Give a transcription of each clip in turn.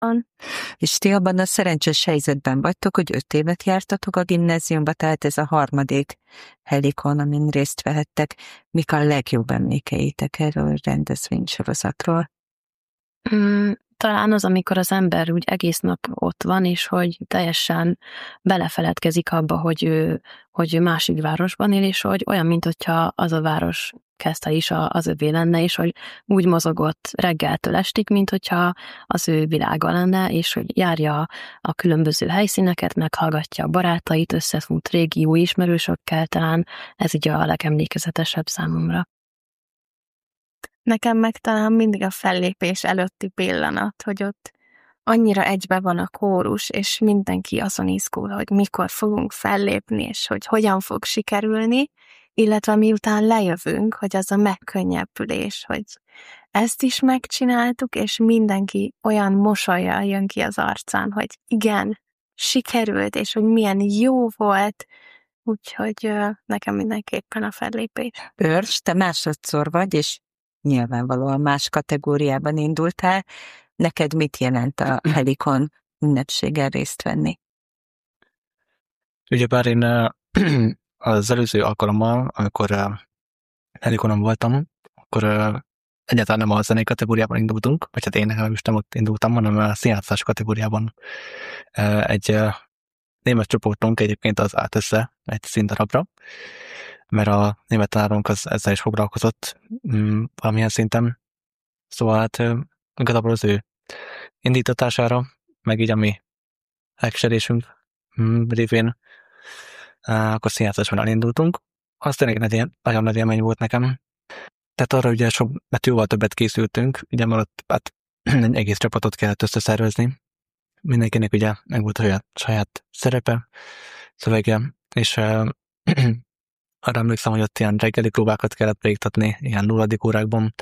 És ti abban a szerencsés helyzetben vagytok, hogy 5 évet jártatok a gimnáziumba, tehát ez a harmadik Helikon, amin részt vehettek. Mik a legjobb emlékeitek erről a rendezvénysorozatról? Talán az, amikor az ember úgy egész nap ott van, és hogy teljesen belefeledkezik abba, hogy ő másik városban él, és hogy olyan, mint hogyha az a város kezdte is az övé lenne, és hogy úgy mozogott reggeltől estig, mint hogyha az ő világa lenne, és hogy járja a különböző helyszíneket, meghallgatja a barátait, összefut régi jó ismerősökkel, talán ez így a legemlékezetesebb számomra. Nekem meg talán mindig a fellépés előtti pillanat, hogy ott annyira egybe van a kórus, és mindenki azon izgul, hogy mikor fogunk fellépni, és hogy hogyan fog sikerülni, illetve miután lejövünk, hogy az a megkönnyebbülés, hogy ezt is megcsináltuk, és mindenki olyan mosollyal jön ki az arcán, hogy igen, sikerült, és hogy milyen jó volt, úgyhogy nekem mindenképpen a fellépés. Őrs, te másodszor vagy, és nyilvánvalóan más kategóriában indultál. Neked mit jelent a Helikon ünnepségen részt venni? Ugyebár én az előző alkalommal, amikor Helikonon voltam, akkor egyáltalán nem a zenei kategóriában indultunk, vagy hát én legalábbis nem ott indultam, hanem a színjátszás kategóriában. Egy német csoportunk egyébként az állt össze egy színdarabra, mert a német tanárunk az ezzel is foglalkozott valamilyen szinten. Szóval hát igazából az ő indítatására, meg így a mi elkeserésünk révén akkor színjátszásban elindultunk. Az tényleg nagyon nagy élmény volt nekem. Tehát arra ugye mert jóval többet készültünk, ugye mert ott hát, egy egész csapatot kellett összeszervezni. Mindenkinek ugye meg volt a saját szerepe, szövege, és arra emlékszem, hogy ott ilyen reggeli próbákat kellett beiktatni, ilyen nulladik órákban,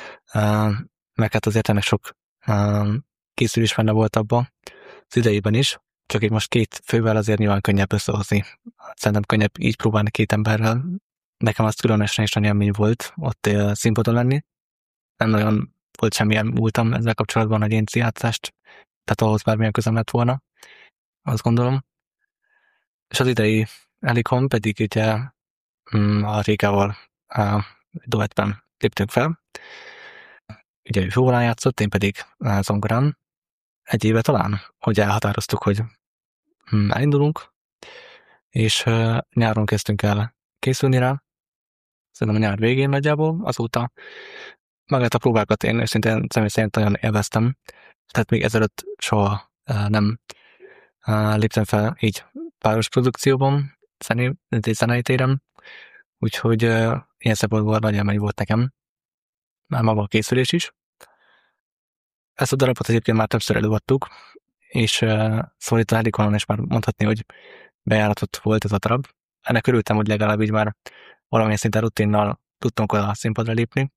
meg hát azért ennek sok készülés benne volt abban az idejében is, csak így most 2 fővel azért nyilván könnyebb összehozni. Szerintem könnyebb így próbálni 2 emberrel. Nekem az különösen is nagy élmény volt ott színpadon lenni. Nem nagyon volt semmilyen múltam ezzel kapcsolatban, hogy én színjátszást, tehát ahhoz bármilyen közöm lett volna, azt gondolom. És az idei Helikon pedig ugye a Régával duettben léptünk fel. Ugye ő fővolán játszott, én pedig zongorán. 1 éve talán, hogy elhatároztuk, hogy elindulunk, és nyáron kezdtünk el készülni rá. Szerintem a nyár végén nagyjából, azóta magát a próbákat én őszintén személy szerint nagyon élveztem. Tehát még ezelőtt soha nem léptem fel így páros produkcióban, zenei téren, úgyhogy ilyen szempontból nagy élmény volt nekem, már maga a készülés is. Ezt a darabot egyébként már többször előadtuk, és szóval itt a Helikonon is már mondhatni, hogy bejáratott volt ez a darab. Ennek örültem, hogy legalább így már valamilyen szinten rutinnal tudtunk oda a színpadra lépni.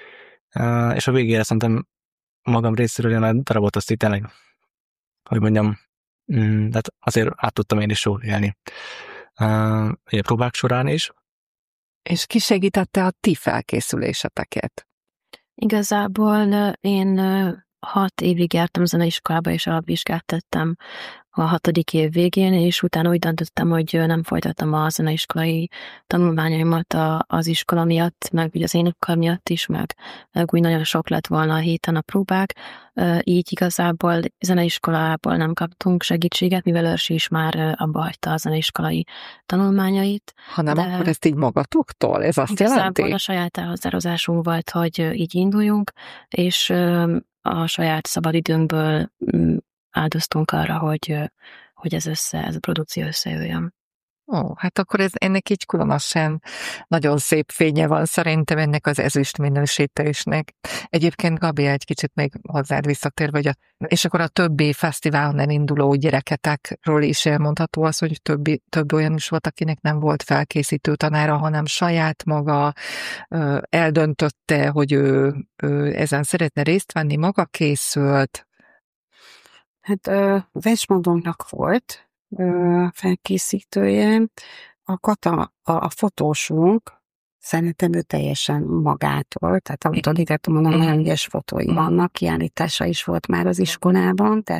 És a végére szerintem magam részéről olyan a darabot azt itt tényleg, hogy mondjam, tehát azért át tudtam én is jól élni. A próbák során is. És ki segítette a ti felkészüléseteket? Igazából én 6 évig jártam zeneiskolába, és alapvizsgát tettem a 6. év végén, és utána úgy döntöttem, hogy nem folytattam a zeneiskolai tanulmányaimat az iskola miatt, meg ugye az énekkar miatt is, meg úgy nagyon sok lett volna a héten a próbák. Így igazából zeneiskolából nem kaptunk segítséget, mivel Örsi is már abba hagyta a zeneiskolai tanulmányait. Hanem akkor ezt így magatoktól? Ez azt jelenti? Igazából a saját elhatározásunk volt, hogy így induljunk, és a saját szabadidőnkből áldoztunk arra, hogy ez a produkció összejöjjön. Ó, hát akkor ennek így különösen nagyon szép fénye van szerintem ennek az ezüst minősítésnek. Egyébként Gabi, egy kicsit még hozzád visszatérve, és akkor a többi fesztiválon elinduló gyereketekről is elmondható az, hogy több olyan is volt, akinek nem volt felkészítő tanára, hanem saját maga eldöntötte, hogy ő ezen szeretne részt venni, maga készült. Hát Vecsmondónknak volt felkészítője, a Kata, a fotósunk, Szerintem ő teljesen magától, tehát autodidakta mondom, nagyon ügyes fotói vannak, kiállítása is volt már az iskolában, tehát